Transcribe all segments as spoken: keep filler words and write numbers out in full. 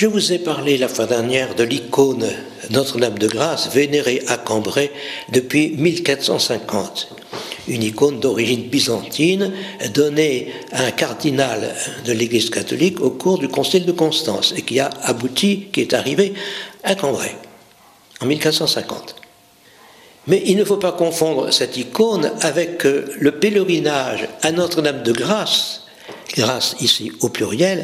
Je vous ai parlé la fois dernière de l'icône Notre-Dame de Grâce, vénérée à Cambrai depuis mille quatre cent cinquante. Une icône d'origine byzantine donnée à un cardinal de l'Église catholique au cours du concile de Constance et qui a abouti, qui est arrivé à Cambrai en mille quatre cent cinquante. Mais il ne faut pas confondre cette icône avec le pèlerinage à Notre-Dame de Grâce, grâce ici au pluriel,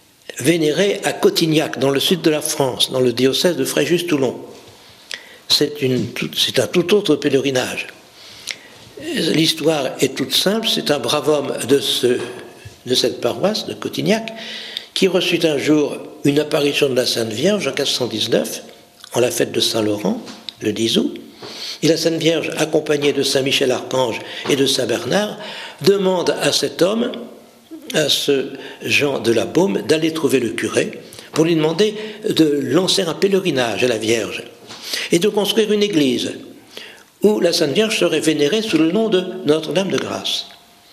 vénéré à Cotignac, dans le sud de la France, dans le diocèse de Fréjus-Toulon. C'est, une, c'est un tout autre pèlerinage. L'histoire est toute simple, c'est un brave homme de, ce, de cette paroisse, de Cotignac, qui reçut un jour une apparition de la Sainte Vierge en quatre cent dix-neuf, en la fête de Saint-Laurent, le dix août. Et la Sainte Vierge, accompagnée de Saint Michel Archange et de Saint Bernard, demande à cet homme, à ce Jean de la Baume, d'aller trouver le curé pour lui demander de lancer un pèlerinage à la Vierge et de construire une église où la Sainte Vierge serait vénérée sous le nom de Notre-Dame de Grâce.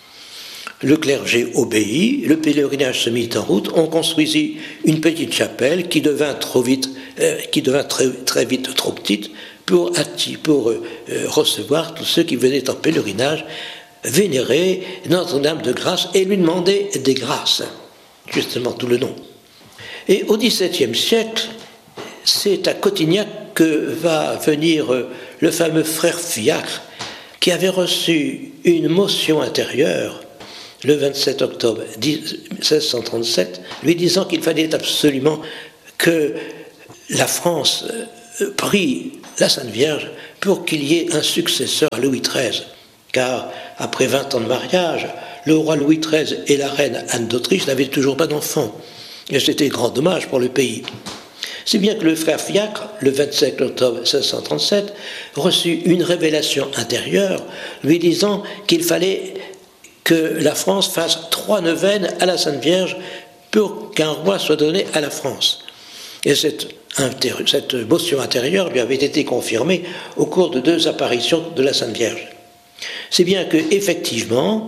Le clergé obéit, le pèlerinage se mit en route, on construisit une petite chapelle qui devint trop vite, euh, qui devint très, très vite trop petite pour, pour euh, recevoir tous ceux qui venaient en pèlerinage, vénérer Notre-Dame de Grâce et lui demander des grâces, justement tout le nom. Et au dix-septième siècle, c'est à Cotignac que va venir le fameux frère Fiacre, qui avait reçu une motion intérieure le vingt-sept octobre mille six cent trente-sept, lui disant qu'il fallait absolument que la France prie la Sainte Vierge pour qu'il y ait un successeur à Louis treize. Car après vingt ans de mariage, le roi Louis treize et la reine Anne d'Autriche n'avaient toujours pas d'enfants. Et c'était grand dommage pour le pays. Si bien que le frère Fiacre, le vingt-sept octobre mille six cent trente-sept, reçut une révélation intérieure lui disant qu'il fallait que la France fasse trois neuvaines à la Sainte Vierge pour qu'un roi soit donné à la France. Et cette, cette motion intérieure lui avait été confirmée au cours de deux apparitions de la Sainte Vierge. C'est bien qu'effectivement,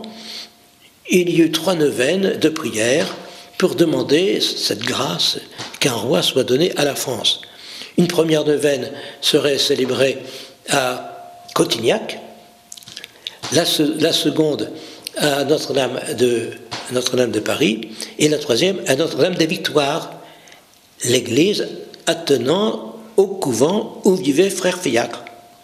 il y eut trois neuvaines de prière pour demander cette grâce qu'un roi soit donné à la France. Une première neuvaine serait célébrée à Cotignac, la, la seconde à Notre-Dame de, Notre-Dame de Paris, et la troisième à Notre-Dame des Victoires, l'église attenant au couvent où vivait frère Fiacre.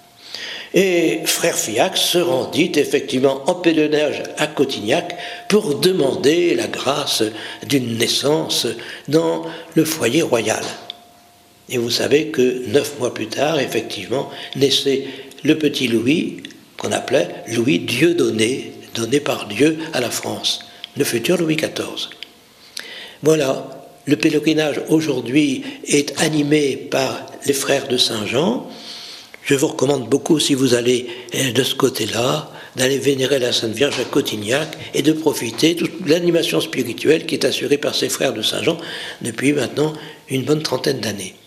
Et frère Fiacre se rendit effectivement en pèlerinage à Cotignac pour demander la grâce d'une naissance dans le foyer royal. Et vous savez que neuf mois plus tard, effectivement, naissait le petit Louis, qu'on appelait Louis Dieudonné, donné par Dieu à la France, le futur Louis quatorze. Voilà, le pèlerinage aujourd'hui est animé par les frères de Saint-Jean. Je vous recommande beaucoup, si vous allez de ce côté-là, d'aller vénérer la Sainte Vierge à Cotignac et de profiter de toute l'animation spirituelle qui est assurée par ces frères de Saint-Jean depuis maintenant une bonne trentaine d'années.